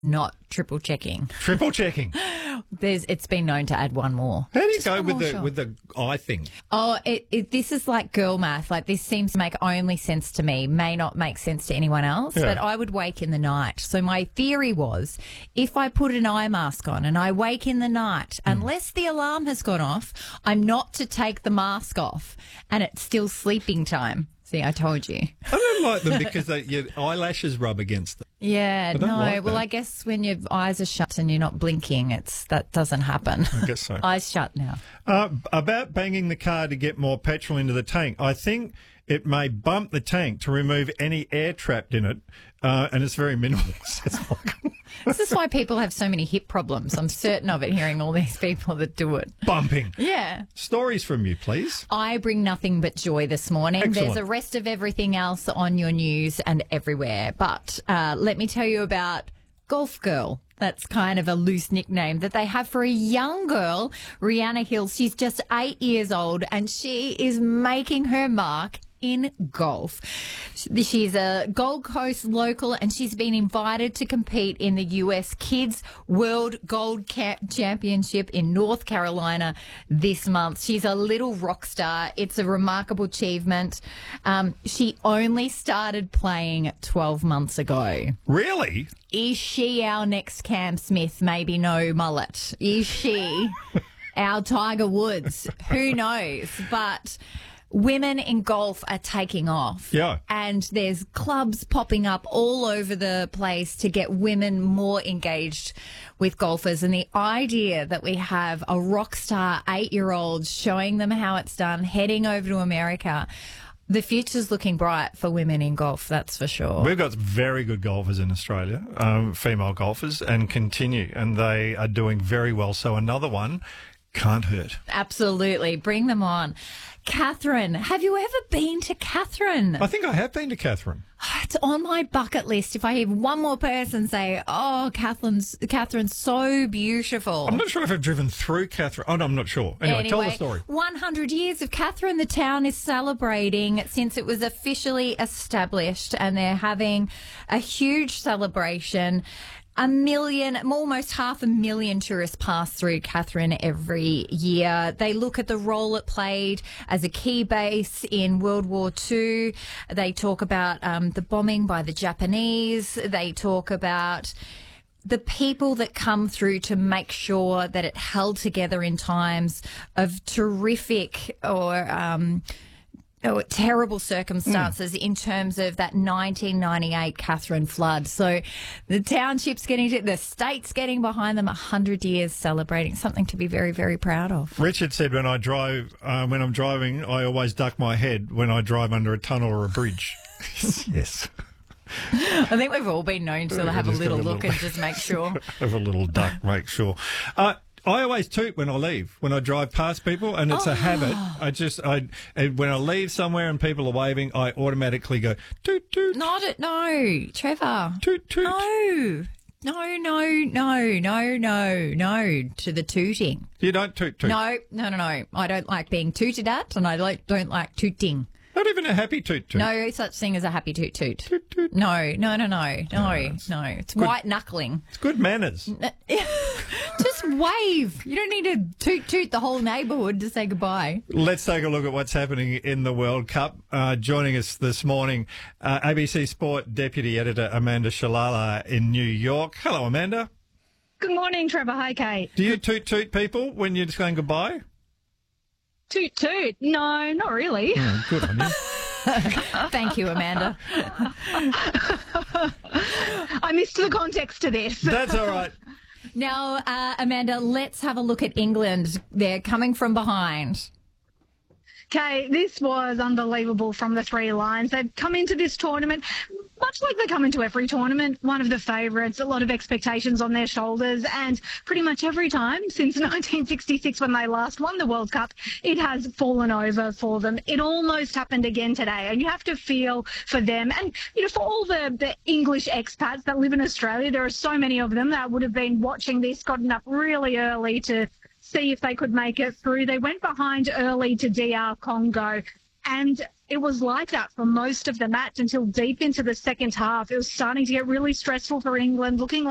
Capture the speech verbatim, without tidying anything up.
not triple checking. Triple checking. There's, it's been known to add one more. How do you Just go one with more the shot. with the eye thing? Oh, it, it, this is like girl math. Like, this seems to make only sense to me, may not make sense to anyone else, Yeah. but I would wake in the night. So my theory was, if I put an eye mask on and I wake in the night, Mm. unless the alarm has gone off, I'm not to take the mask off, and it's still sleeping time. See, I told you. I don't like them because they, your eyelashes rub against them. Yeah, don't no. like well, that. I guess when your eyes are shut and you're not blinking, it's that doesn't happen. I guess so. Eyes shut now. Uh, about banging the car to get more petrol into the tank, I think it may bump the tank to remove any air trapped in it, uh, and it's very minimal. says Michael. This is why people have so many hip problems. I'm certain of it, hearing all these people that do it. Bumping. Yeah. Stories from you, please. I bring nothing but joy this morning. Excellent. There's a rest of everything else on your news and everywhere. But uh, let me tell you about Golf Girl. That's kind of a loose nickname that they have for a young girl, Rihanna Hill. She's just eight years old and she is making her mark in golf. She's a Gold Coast local and she's been invited to compete in the U S Kids World Gold Ca- Championship in North Carolina this month. She's a little rock star. It's a remarkable achievement. Um, she only started playing twelve months ago. Really? Is she our next Cam Smith? Maybe no mullet. Is she our Tiger Woods? Who knows? But women in golf are taking off. Yeah. And there's clubs popping up all over the place to get women more engaged with golfers. And the idea that we have a rock star eight-year-old showing them how it's done, heading over to America, the future's looking bright for women in golf, that's for sure. We've got very good golfers in Australia, um, female golfers, and continue, and they are doing very well. So another one can't hurt. Absolutely. Bring them on. Catherine, have you ever been to Catherine? I think I have been to Catherine. It's on my bucket list. If I hear one more person say, oh, Catherine's, Catherine's so beautiful. I'm not sure if I've driven through Catherine. Oh, no, I'm not sure. Anyway, tell the story. one hundred years of Catherine. The town is celebrating since it was officially established, and they're having a huge celebration. A million, almost half a million tourists pass through Catherine every year. They look at the role it played as a key base in World War Two. They talk about um, the bombing by the Japanese. They talk about the people that come through to make sure that it held together in times of terrific or um, oh, terrible circumstances mm. in terms of that nineteen ninety-eight Catherine flood. So the township's getting to, the state's getting behind them, one hundred years celebrating, something to be very, very proud of. Richard said when I drive, uh, when I'm driving, I always duck my head when I drive under a tunnel or a bridge. Yes. I think we've all been known to have a little a look little, and just make sure. Have a little duck, make sure. Uh, I always toot when I leave, when I drive past people, and it's oh. a habit. I just, I and when I leave somewhere and people are waving, I automatically go, toot, toot. Not it, no, Trevor. Toot, toot. No. No, no, no, no, no, no to the tooting. You don't toot, toot? No, no, no, no. I don't like being tooted at, and I like, don't like tooting. Not even a happy toot toot. No such thing as a happy toot toot. Toot toot. No, no, no, no, no, it's no. It's good. white knuckling. It's good manners. Just wave. You don't need to toot toot the whole neighbourhood to say goodbye. Let's take a look at what's happening in the World Cup. Uh, joining us this morning, uh, A B C Sport Deputy Editor Amanda Shalala in New York. Hello, Amanda. Good morning, Trevor. Hi, Kate. Do you toot toot people when you're just saying goodbye? Toot toot? No, not really. Oh, good on you. Thank you, Amanda. I missed the context to this. That's all right. Now, uh, Amanda, let's have a look at England. They're coming from behind. Okay, this was unbelievable from the three lines. They've come into this tournament, much like they come into every tournament, one of the favourites, a lot of expectations on their shoulders, and pretty much every time since nineteen sixty-six when they last won the World Cup, it has fallen over for them. It almost happened again today, and you have to feel for them. And, you know, for all the, the English expats that live in Australia, there are so many of them that would have been watching this, gotten up really early to see if they could make it through. They went behind early to D R Congo, and it was like that for most of the match until deep into the second half. It was starting to get really stressful for England, looking like